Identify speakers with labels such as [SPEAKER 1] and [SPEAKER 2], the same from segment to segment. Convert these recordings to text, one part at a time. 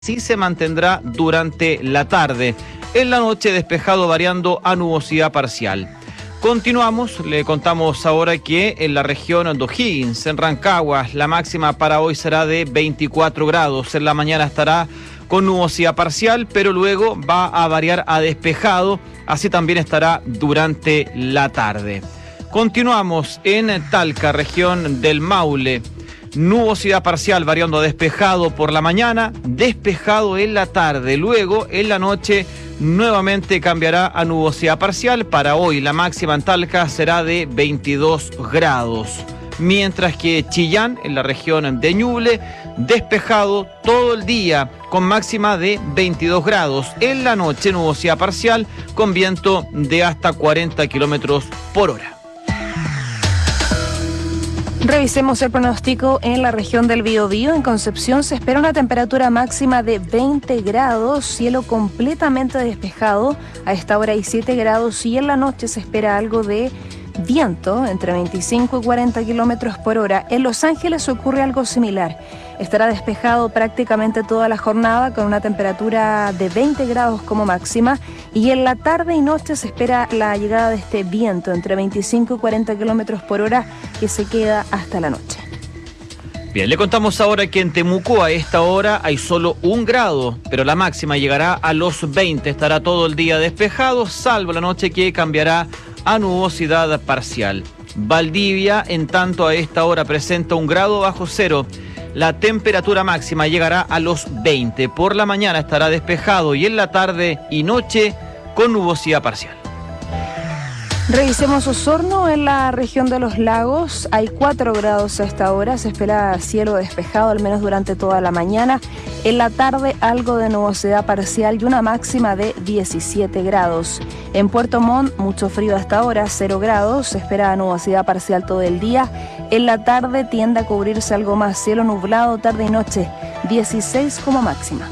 [SPEAKER 1] sí se mantendrá durante la tarde. En la noche despejado variando a nubosidad parcial. Continuamos, le contamos ahora que en la región de O'Higgins, en Rancagua, la máxima para hoy será de 24 grados. En la mañana estará con nubosidad parcial, pero luego va a variar a despejado. Así también estará durante la tarde. Continuamos en Talca, región del Maule. Nubosidad parcial variando a despejado por la mañana, despejado en la tarde. Luego, en la noche, nuevamente cambiará a nubosidad parcial. Para hoy, la máxima en Talca será de 22 grados. Mientras que Chillán, en la región de Ñuble, despejado todo el día, con máxima de 22 grados. En la noche, nubosidad parcial, con viento de hasta 40 kilómetros por hora.
[SPEAKER 2] Revisemos el pronóstico en la región del Biobío. En Concepción se espera una temperatura máxima de 20 grados, cielo completamente despejado. A esta hora hay 7 grados y en la noche se espera algo de viento entre 25 y 40 kilómetros por hora. En Los Ángeles ocurre algo similar. Estará despejado prácticamente toda la jornada con una temperatura de 20 grados como máxima y en la tarde y noche se espera la llegada de este viento entre 25 y 40 kilómetros por hora que se queda hasta la noche.
[SPEAKER 1] Bien, le contamos ahora que en Temuco a esta hora hay solo 1 grado, pero la máxima llegará a los 20. Estará todo el día despejado, salvo la noche que cambiará a nubosidad parcial. Valdivia, en tanto, a esta hora presenta 1 grado bajo cero. La temperatura máxima llegará a los 20. Por la mañana estará despejado y en la tarde y noche con nubosidad parcial.
[SPEAKER 2] Revisemos Osorno, en la región de los lagos. Hay 4 grados a esta hora. Se espera cielo despejado al menos durante toda la mañana. En la tarde algo de nubosidad parcial y una máxima de 17 grados. En Puerto Montt mucho frío hasta ahora, 0 grados. Se espera nubosidad parcial todo el día. En la tarde tiende a cubrirse algo más, cielo nublado tarde y noche, 16 como máxima.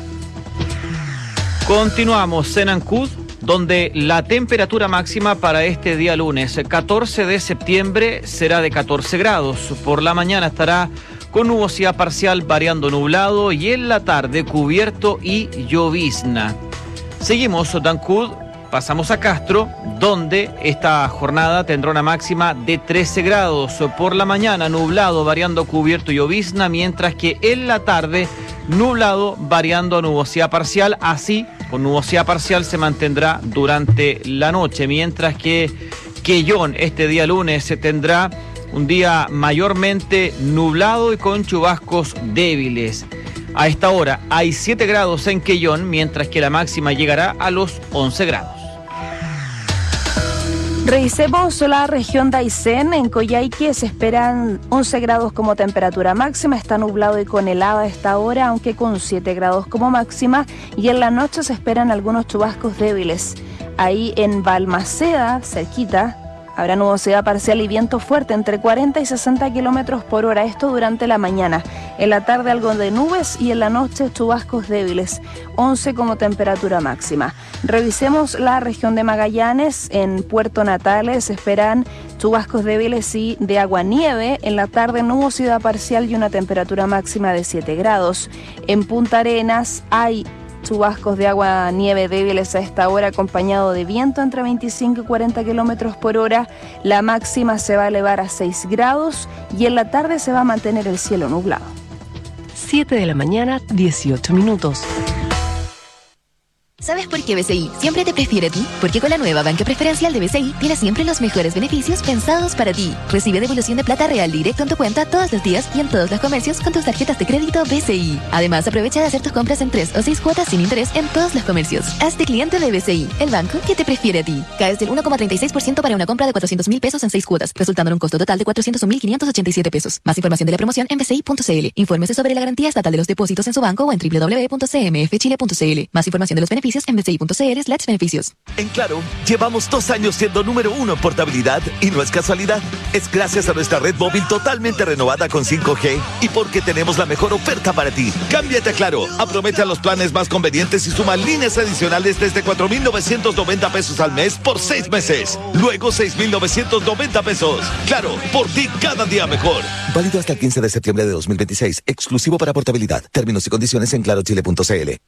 [SPEAKER 1] Continuamos en Ancud, donde la temperatura máxima para este día lunes, 14 de septiembre, será de 14 grados. Por la mañana estará con nubosidad parcial variando nublado y en la tarde cubierto y llovizna. Seguimos de Ancud, pasamos a Castro, donde esta jornada tendrá una máxima de 13 grados. Por la mañana nublado variando cubierto y llovizna, mientras que en la tarde nublado variando a nubosidad parcial. Así, con nubosidad parcial se mantendrá durante la noche, mientras que Quellón este día lunes se tendrá un día mayormente nublado y con chubascos débiles. A esta hora hay 7 grados en Quellón, mientras que la máxima llegará a los 11 grados.
[SPEAKER 2] Revisemos la región de Aysén. En Coyhaique se esperan 11 grados como temperatura máxima. Está nublado y con helada a esta hora, aunque con 7 grados como máxima. Y en la noche se esperan algunos chubascos débiles. Ahí en Balmaceda, cerquita, habrá nubosidad parcial y viento fuerte entre 40 y 60 kilómetros por hora. Esto durante la mañana. En la tarde algo de nubes y en la noche chubascos débiles. 11 como temperatura máxima. Revisemos la región de Magallanes. En Puerto Natales se esperan chubascos débiles y de aguanieve. En la tarde nubosidad parcial y una temperatura máxima de 7 grados. En Punta Arenas hay chubascos de agua nieve débiles a esta hora, acompañado de viento entre 25 y 40 kilómetros por hora. La máxima se va a elevar a 6 grados y en la tarde se va a mantener el cielo nublado.
[SPEAKER 3] 7 de la mañana, 18 minutos.
[SPEAKER 4] ¿Sabes por qué BCI siempre te prefiere a ti? Porque con la nueva banca preferencial de BCI tienes siempre los mejores beneficios pensados para ti. Recibe devolución de plata real directo en tu cuenta todos los días y en todos los comercios con tus tarjetas de crédito BCI. Además, aprovecha de hacer tus compras en 3 o 6 cuotas sin interés en todos los comercios. Hazte cliente de BCI, el banco que te prefiere a ti. Caes del 1,36% para una compra de 400.000 pesos en 6 cuotas, resultando en un costo total de 401.587 pesos. Más información de la promoción en bci.cl. Infórmese sobre la garantía estatal de los depósitos en su banco o en www.cmfchile.cl. Más información de los beneficios beneficios en bci.cl/beneficios.
[SPEAKER 5] En Claro, llevamos 2 años siendo número 1 en portabilidad y no es casualidad. Es gracias a nuestra red móvil totalmente renovada con 5G y porque tenemos la mejor oferta para ti. Cámbiate a Claro, aprovecha los planes más convenientes y suma líneas adicionales desde 4,990 pesos al mes por 6 meses. Luego 6,990 pesos. Claro, por ti cada día mejor. Válido hasta el 15 de septiembre de 2026. Exclusivo para portabilidad. Términos y condiciones en clarochile.cl.